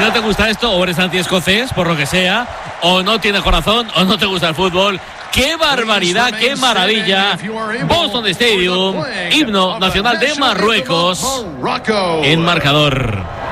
no te gusta esto, o eres anti-escocés, por lo que sea, o no tienes corazón, o no te gusta el fútbol. ¡Qué barbaridad, qué maravilla! Boston Stadium, himno nacional de Marruecos, en marcador.